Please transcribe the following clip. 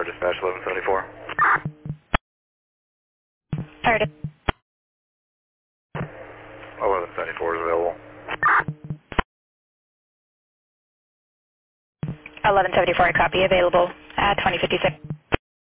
Fire Dispatch 1174. Fire 1174 is available. 1174, copy, available at 2056.